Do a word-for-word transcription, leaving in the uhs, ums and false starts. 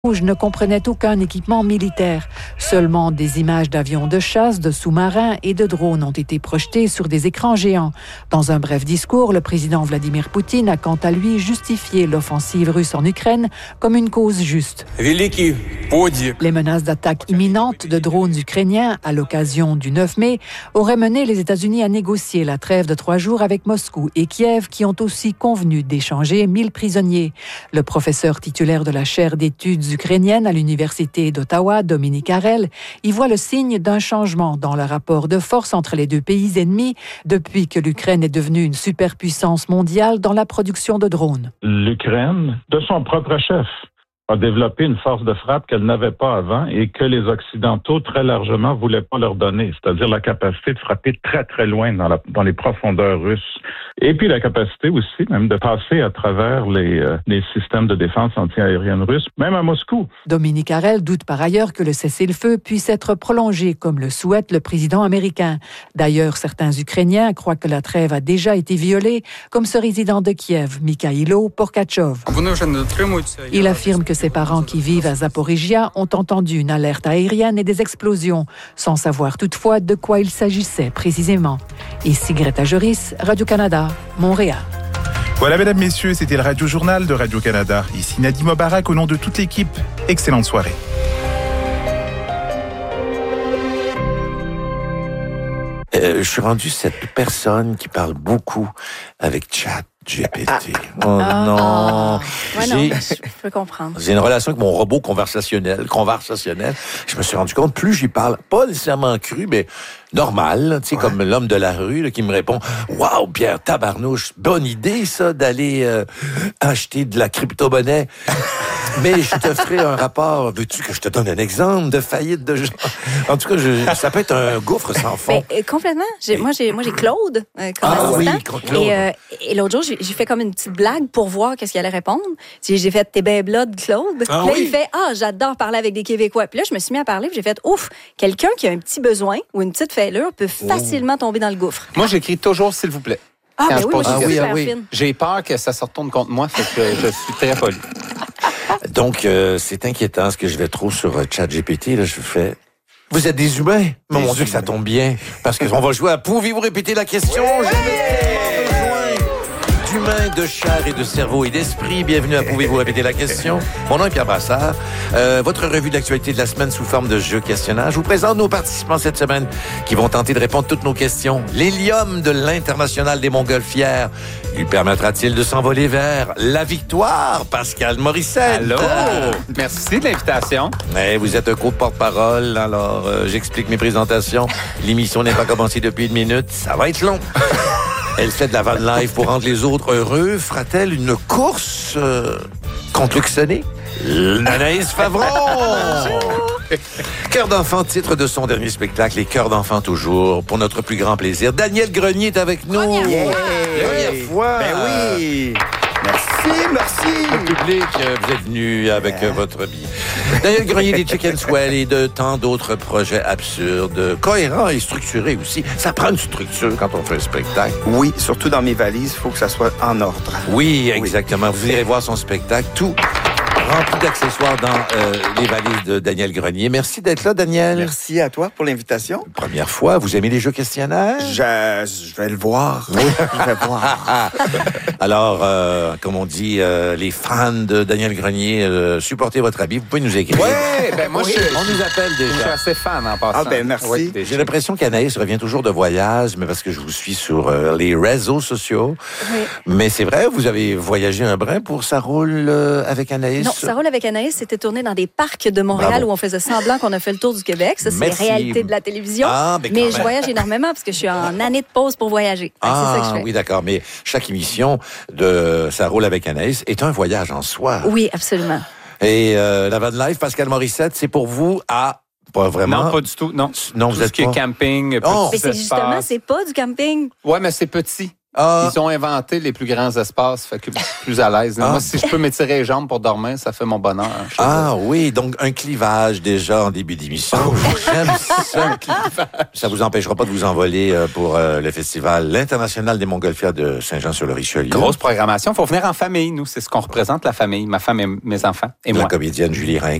Rouge ne comprenait aucun équipement militaire. Seulement des images d'avions de chasse, de sous-marins et de drones ont été projetées sur des écrans géants. Dans un bref discours, le président Vladimir Poutine a quant à lui justifié l'offensive russe en Ukraine comme une cause juste. Les menaces d'attaque imminente de drones ukrainiens à l'occasion du neuf mai auraient mené les États-Unis à négocier la trêve de trois jours avec Moscou et Kiev qui ont aussi convenu d'échanger mille prisonniers. Le professeur titulaire de la chaire d'études ukrainienne à l'Université d'Ottawa, Dominique Harel, y voit le signe d'un changement dans le rapport de force entre les deux pays ennemis depuis que l'Ukraine est devenue une superpuissance mondiale dans la production de drones. L'Ukraine, de son propre chef, a développé une force de frappe qu'elle n'avait pas avant et que les Occidentaux, très largement, voulaient pas leur donner, c'est-à-dire la capacité de frapper très, très loin dans, la, dans les profondeurs russes. Et puis la capacité aussi, même, de passer à travers les, euh, les systèmes de défense anti-aérienne russes, même à Moscou. Dominique Harel doute par ailleurs que le cessez-le-feu puisse être prolongé, comme le souhaite le président américain. D'ailleurs, certains Ukrainiens croient que la trêve a déjà été violée, comme ce résident de Kiev, Mikhailo Porkachov. Il affirme que ses parents qui vivent à Zaporizhia ont entendu une alerte aérienne et des explosions, sans savoir toutefois de quoi il s'agissait précisément. Ici Greta Joris, Radio-Canada, Montréal. Voilà, mesdames, messieurs, c'était le Radio-Journal de Radio-Canada. Ici Nadim Obarak, au nom de toute l'équipe. Excellente soirée. Euh, je suis rendu cette personne qui parle beaucoup avec Chat. G P T. Ah. Oh ah. non. Ouais, non, je peux comprendre. J'ai une relation avec mon robot conversationnel, conversationnel. Je me suis rendu compte, plus j'y parle, pas nécessairement cru, mais normal, tu sais, ouais. Comme l'homme de la rue là, qui me répond « Wow, Pierre Tabarnouche, bonne idée ça d'aller euh, acheter de la crypto-monnaie. Mais je te ferai un rapport. Veux-tu que je te donne un exemple de faillite de gens? » En tout cas, je, ça peut être un gouffre sans fond. Mais, euh, complètement. J'ai, moi, j'ai, moi, j'ai Claude euh, comme ah, assistant. Oui, Claude. Et, euh, et l'autre jour, j'ai, j'ai fait comme une petite blague pour voir qu'est-ce qu'il allait répondre. J'ai, j'ai fait « T'es ben blood, Claude. » Ah, Là, oui. il fait « Ah, j'adore parler avec des Québécois. » Puis là, je me suis mis à parler, puis j'ai fait « Ouf, quelqu'un qui a un petit besoin ou une petite fêlure peut facilement tomber dans le gouffre. » Moi, j'écris toujours « S'il vous plaît ». Ah, ben oui, moi, ah, je suis oui, super ah, oui. fine. J'ai peur que ça se retourne contre moi, fait que je suis très poli. Donc, euh, c'est inquiétant ce que je vais trop sur euh, ChatGPT. Là, je fais... Vous êtes des humains? Des mon humains. Dieu, que ça tombe bien. Parce qu'on va jouer à Pouvez-vous répéter la question? Oui! D'humains, de chair et de cerveau et d'esprit. Bienvenue à Pouvez-vous répéter la question? Mon nom est Pierre Brassard. Euh, votre revue d'actualité de la semaine sous forme de jeu questionnaire. Je vous présente nos participants cette semaine qui vont tenter de répondre à toutes nos questions. L'hélium de l'International des Montgolfières lui permettra-t-il de s'envoler vers la victoire? Pascal Morissette. Allô? Merci de l'invitation. Mais vous êtes un co-porte-parole, alors euh, j'explique mes présentations. L'émission n'est pas commencée depuis une minute. Ça va être long. Elle fait de la van life pour rendre les autres heureux. Fera-t-elle une course euh, contre Luxonné? Anaïs Favron! Cœur d'enfant, titre de son dernier spectacle, Les Cœurs d'enfant toujours, pour notre plus grand plaisir. Daniel Grenier est avec nous. Première yeah. fois. Première fois. Ben oui. Merci, merci. Le public, euh, vous êtes venu avec euh, votre billet. Daniel Grenier des Chicken Swell et de tant d'autres projets absurdes, cohérents et structurés aussi. Ça prend une structure quand on fait un spectacle. Oui, surtout dans mes valises, il faut que ça soit en ordre. Oui, exactement. Oui. Vous irez voir son spectacle, tout rempli d'accessoires dans euh, les valises de Daniel Grenier. Merci d'être là, Daniel. Merci à toi pour l'invitation. Première fois, vous aimez les jeux questionnaires? Je, je vais le voir. Oui, je vais voir. Alors, euh, comme on dit, euh, les fans de Daniel Grenier, euh, supportez votre avis. Vous pouvez nous écrire. Oui, ben moi, oui, je, on nous appelle déjà. Je suis assez fan en passant. Ah ben merci. Oui, j'ai l'impression qu'Anaïs revient toujours de voyage, mais parce que je vous suis sur euh, les réseaux sociaux. Oui. Mais c'est vrai, vous avez voyagé un brin pour Ça roule euh, avec Anaïs? Non, Ça roule avec Anaïs, c'était tourné dans des parcs de Montréal. Bravo. Où on faisait semblant qu'on a fait le tour du Québec. Ça, c'est Merci. Les réalités de la télévision. Ah, mais mais quand je même. voyage énormément parce que je suis en année de pause pour voyager. Ah, c'est ça que je fais. Oui, d'accord. Mais chaque émission de Ça roule avec Anaïs est un voyage en soi. Oui, absolument. Et euh, la van life, Pascal Morissette, c'est pour vous à... Pas vraiment? Non, pas du tout. Non, non tout vous ce êtes qui pas... est camping, Oh. Mais c'est justement, c'est pas du camping. Ouais, mais c'est petit. Ah. Ils ont inventé les plus grands espaces, fait que je suis plus à l'aise. Ah. Moi, si je peux m'étirer les jambes pour dormir, ça fait mon bonheur. Ah oui, donc un clivage déjà en début d'émission. J'aime ça. Ça vous empêchera pas de vous envoler euh, pour euh, le festival international des Montgolfières de Saint-Jean-sur-le-Richelieu. Grosse programmation. Il faut venir en famille, nous. C'est ce qu'on représente, la famille. Ma femme et mes enfants. Et La moi. comédienne Julie Ringuet.